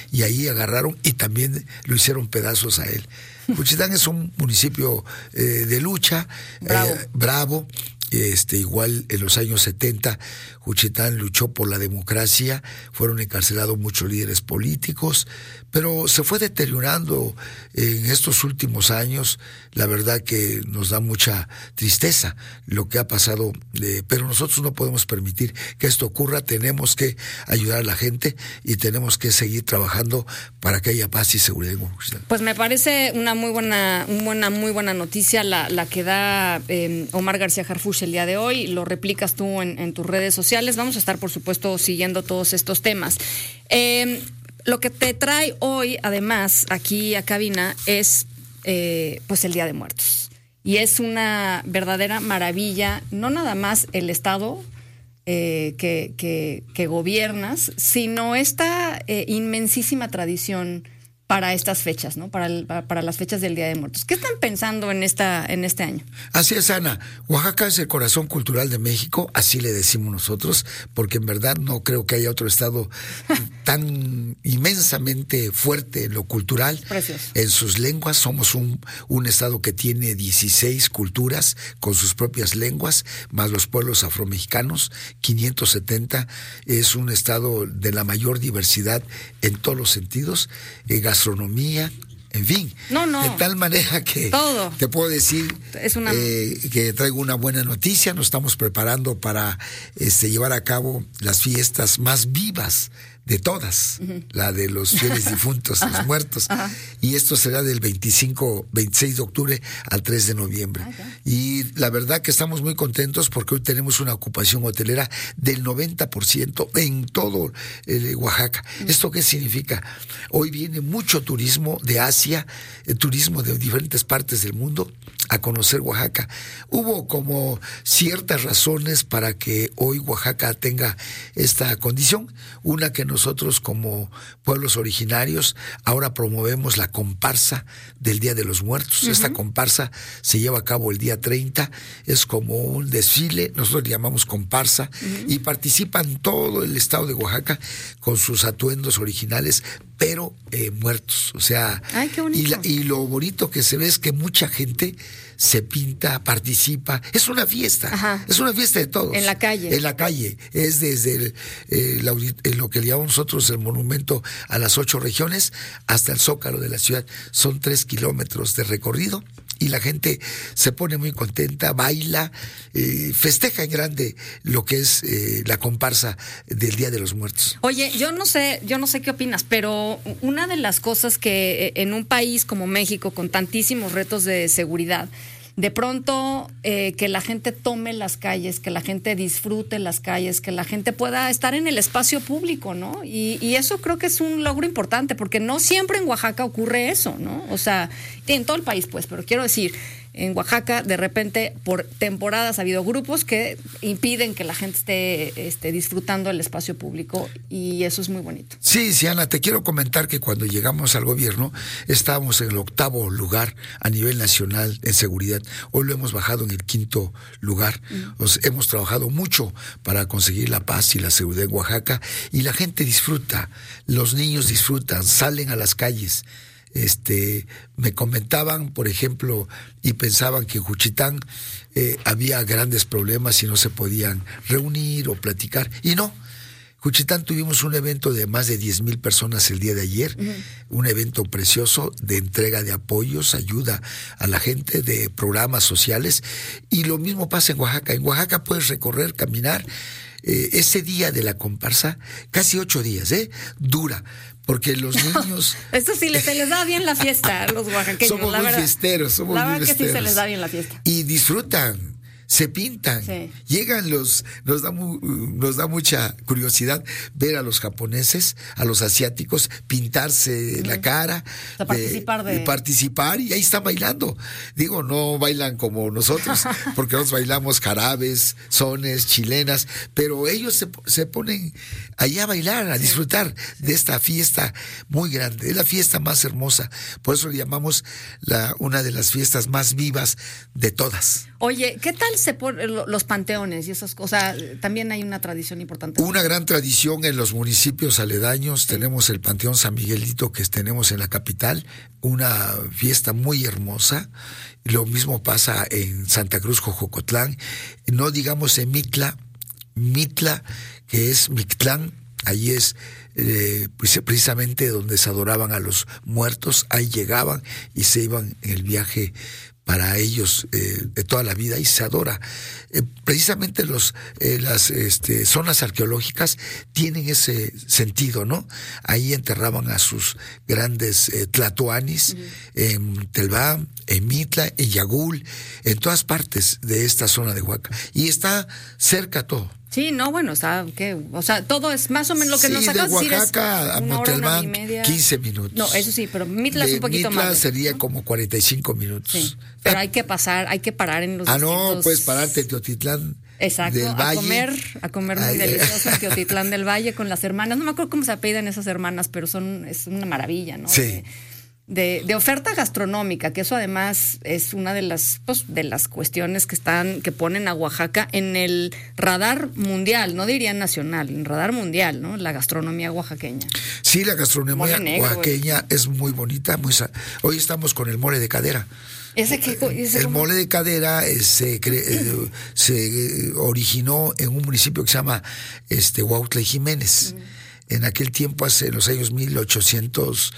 y ahí agarraron y también lo hicieron pedazos a él. Juchitán es un municipio de lucha, bravo. Igual en los años 70 Juchitán luchó por la democracia, fueron encarcelados muchos líderes políticos, pero se fue deteriorando en estos últimos años. La verdad que nos da mucha tristeza lo que ha pasado, pero nosotros no podemos permitir que esto ocurra. Tenemos que ayudar a la gente y tenemos que seguir trabajando para que haya paz y seguridad en Juchitán. Pues me parece una muy buena noticia la que da Omar García Harfuch el día de hoy. Lo replicas tú en tus redes sociales. Vamos a estar, por supuesto, siguiendo todos estos temas. Lo que te trae hoy, además, aquí a cabina, es pues el Día de Muertos. Y es una verdadera maravilla, no nada más el Estado que gobiernas, sino esta inmensísima tradición para estas fechas, ¿no? Para las fechas del Día de Muertos. ¿Qué están pensando en este año? Así es, Ana. Oaxaca es el corazón cultural de México, así le decimos nosotros, porque en verdad no creo que haya otro estado tan inmensamente fuerte en lo cultural. Precioso. En sus lenguas somos un estado que tiene 16 culturas con sus propias lenguas, más los pueblos afromexicanos, 570. Es un estado de la mayor diversidad en todos los sentidos, gastronomía, en fin. De tal manera que todo. Te puedo decir que traigo una buena noticia. Nos estamos preparando para llevar a cabo las fiestas más vivas de todas, la de los fieles difuntos, los muertos. Y esto será del 26 de octubre al 3 de noviembre. Y la verdad que estamos muy contentos porque hoy tenemos una ocupación hotelera del 90% en todo Oaxaca. ¿Esto qué significa? Hoy viene mucho turismo de Asia, turismo de diferentes partes del mundo a conocer Oaxaca. Hubo como ciertas razones para que hoy Oaxaca tenga esta condición. Una, que nosotros como pueblos originarios ahora promovemos la comparsa del Día de los Muertos. Esta comparsa se lleva a cabo el día 30, es como un desfile, nosotros le llamamos comparsa, y participan todo el estado de Oaxaca con sus atuendos originales, pero muertos. O sea, ¡ay, qué bonito! Y lo bonito que se ve es que mucha gente se pinta, participa. Es una fiesta. Es una fiesta de todos. En la calle. En la calle. Es desde lo que le llamamos nosotros el monumento a las 8 regiones hasta el Zócalo de la ciudad. Son 3 kilómetros de recorrido. Y la gente se pone muy contenta, baila, festeja en grande lo que es la comparsa del Día de los Muertos. Oye, yo no sé qué opinas, pero una de las cosas que en un país como México, con tantísimos retos de seguridad, de pronto que la gente tome las calles, que la gente disfrute las calles, que la gente pueda estar en el espacio público, ¿no? Y eso creo que es un logro importante, porque no siempre en Oaxaca ocurre eso, ¿no? O sea, en todo el país, pues, pero quiero decir, en Oaxaca, de repente, por temporadas ha habido grupos que impiden que la gente esté disfrutando el espacio público, y eso es muy bonito. Sí, Ana, te quiero comentar que cuando llegamos al gobierno estábamos en el 8º lugar a nivel nacional en seguridad. Hoy lo hemos bajado en el 5º lugar. Hemos trabajado mucho para conseguir la paz y la seguridad en Oaxaca, y la gente disfruta, los niños disfrutan, salen a las calles. Me comentaban, por ejemplo, y pensaban que en Juchitán había grandes problemas y no se podían reunir o platicar, y no. Juchitán tuvimos un evento de más de 10,000 personas el día de ayer, un evento precioso de entrega de apoyos, ayuda a la gente, de programas sociales, y lo mismo pasa en Oaxaca. En Oaxaca puedes recorrer, caminar. Ese día de la comparsa, casi 8 días, dura, porque los niños... Eso sí, se les da bien la fiesta a los oaxaqueños. Somos muy fiesteros, La verdad que sí se les da bien la fiesta. Y disfrutan, se pintan, llegan nos da mucha curiosidad ver a los japoneses, a los asiáticos, pintarse la cara, participar, y ahí están bailando. Digo, no bailan como nosotros, porque nosotros bailamos jarabes, sones, chilenas, pero ellos se ponen allá a bailar, a disfrutar de esta fiesta muy grande. Es la fiesta más hermosa, por eso le llamamos una de las fiestas más vivas de todas. Oye, ¿qué tal se ponen los panteones y esas cosas? También hay una tradición importante. Una gran tradición en los municipios aledaños. Sí. Tenemos el Panteón San Miguelito que tenemos en la capital, una fiesta muy hermosa. Lo mismo pasa en Santa Cruz, Jojocotlán. No digamos en Mitla, que es Mictlán. Ahí es pues, precisamente donde se adoraban a los muertos. Ahí llegaban y se iban en el viaje para ellos de toda la vida y se adora. Precisamente las zonas arqueológicas tienen ese sentido, ¿no? Ahí enterraban a sus grandes tlatoanis, en Telván, en Mitla, en Yagul, en todas partes de esta zona de Oaxaca. Y está cerca todo. Sí, no, bueno, está, ¿qué? O sea, todo es más o menos lo que nos acabas de decir. De Oaxaca a Montelván, 15 minutos. No, eso sí, pero Mitla es un poquito más. Mitla sería como 45 minutos. Sí, pero hay que parar en los no, puedes pararte en Teotitlán. Exacto, del Valle. a comer muy delicioso en Teotitlán del Valle con las hermanas. No me acuerdo cómo se apellidan esas hermanas, pero es una maravilla, ¿no? Sí. De oferta gastronómica, que eso además es una de las cuestiones que ponen a Oaxaca en el radar mundial, no diría nacional, en radar mundial, ¿no? La gastronomía oaxaqueña. Sí, la gastronomía oaxaqueña es muy bonita, hoy estamos con el mole de cadera. El mole de cadera se originó en un municipio que se llama Huautla y Jiménez. En aquel tiempo, en los años 1800,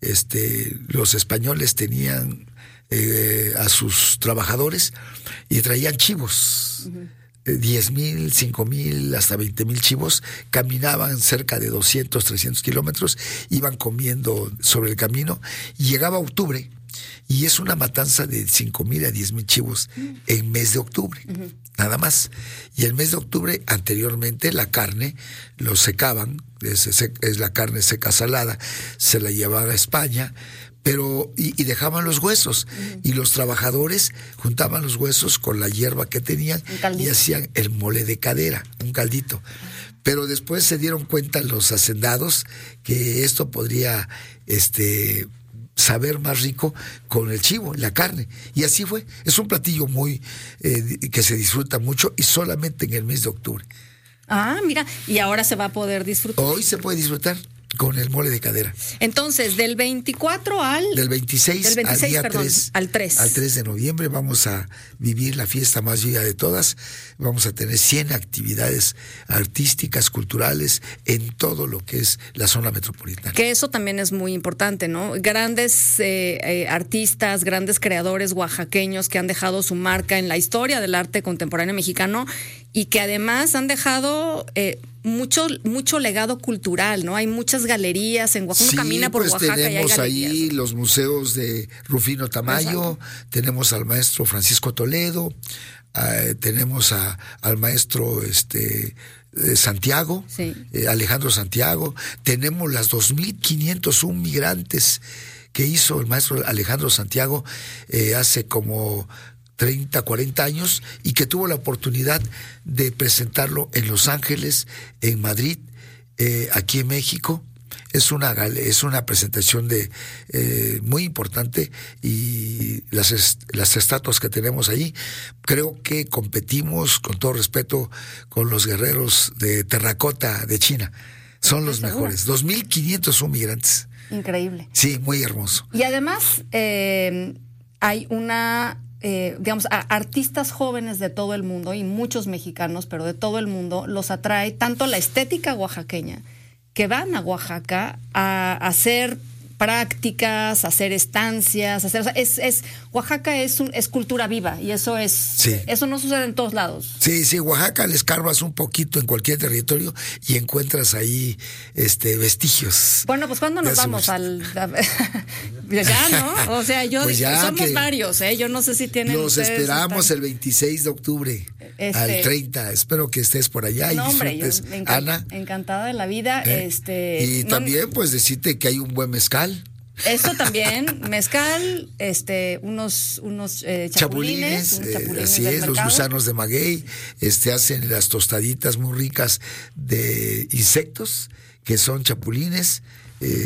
los españoles tenían a sus trabajadores y traían chivos. 10,000, 5,000, hasta 20,000 chivos, caminaban cerca de 200, 300 kilómetros, iban comiendo sobre el camino y llegaba octubre y es una matanza de 5,000 a 10,000 chivos en mes de octubre, nada más. Y el mes de octubre, anteriormente, la carne lo secaban, es la carne seca salada, se la llevaban a España, pero y dejaban los huesos, y los trabajadores juntaban los huesos con la hierba que tenían y hacían el mole de cadera, un caldito. Pero después se dieron cuenta los hacendados que esto podría saber más rico con el chivo, la carne, y así fue. Es un platillo muy que se disfruta mucho y solamente en el mes de octubre. Ah, mira, y ahora se va a poder disfrutar. Hoy se puede disfrutar con el mole de cadera. Entonces, del 24 Del 26 al día 3. Al 3. Al 3 de noviembre vamos a vivir la fiesta más viva de todas. Vamos a tener 100 actividades artísticas, culturales, en todo lo que es la zona metropolitana. Que eso también es muy importante, ¿no? Grandes artistas, grandes creadores oaxaqueños que han dejado su marca en la historia del arte contemporáneo mexicano y que además han dejado mucho legado cultural, ¿no? Hay muchas galerías en Oaxaca. Uno camina por Oaxaca y hay galerías. Tenemos ahí los museos de Rufino Tamayo. Exacto. Tenemos al maestro Francisco Toledo, tenemos al maestro Santiago, sí. Alejandro Santiago. Tenemos las 2,501 migrantes que hizo el maestro Alejandro Santiago hace como 30, 40 años y que tuvo la oportunidad de presentarlo en Los Ángeles, en Madrid, aquí en México. Es una presentación muy importante y las estatuas que tenemos ahí, creo que competimos, con todo respeto, con los guerreros de terracota de China. Son los mejores. 2,501 migrantes. Increíble. Sí, muy hermoso. Y además hay artistas jóvenes de todo el mundo y muchos mexicanos, pero de todo el mundo, los atrae tanto la estética oaxaqueña, que van a Oaxaca a hacer prácticas, a hacer estancias, Oaxaca es cultura viva y eso no sucede en todos lados. Sí, Oaxaca le escarbas un poquito en cualquier territorio y encuentras ahí vestigios. Bueno, pues ¿cuándo nos vamos ya, ¿no? O sea, pues somos varios, yo no sé si tienen. Los esperamos el 26 de octubre al 30. Espero que estés por allá y disfrutes. Ana, encantada de la vida. Y también pues decirte que hay un buen mezcal. Eso también, mezcal, unos chapulines. Así es, los gusanos de maguey, hacen las tostaditas muy ricas de insectos, que son chapulines.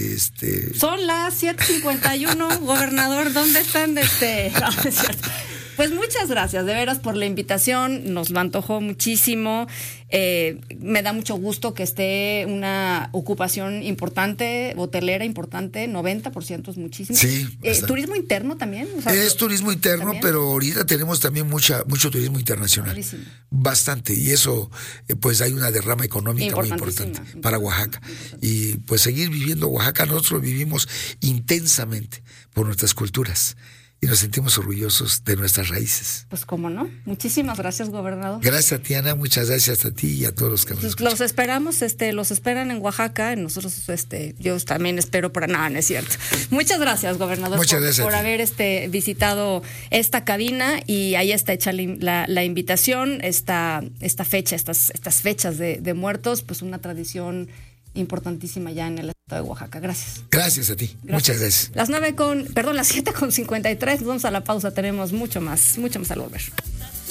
Son las 7:51, gobernador, ¿dónde están? No, es cierto. Pues muchas gracias, de veras, por la invitación. Nos lo antojó muchísimo. Me da mucho gusto que esté una ocupación importante, hotelera importante, 90% es muchísimo. Sí. ¿Turismo interno también? O sea, es turismo interno, ¿también? Pero ahorita tenemos también mucho turismo internacional. Clarísimo. Bastante. Y eso, pues hay una derrama económica muy importante para Oaxaca. Y pues seguir viviendo Oaxaca, nosotros vivimos intensamente por nuestras culturas. Y nos sentimos orgullosos de nuestras raíces. Pues cómo no. Muchísimas gracias, gobernador. Gracias a ti, Ana. Muchas gracias a ti y a todos los que nos escuchan. Los esperamos, los esperan en Oaxaca. Nosotros, yo también espero para nada, no es cierto. Muchas gracias, gobernador, por haber visitado esta cabina, y ahí está hecha la invitación, esta fecha, estas fechas de muertos, pues una tradición importantísima ya en el estado de Oaxaca. Gracias. Gracias a ti. Muchas gracias. Las 7:53, nos vamos a la pausa, tenemos mucho más al volver.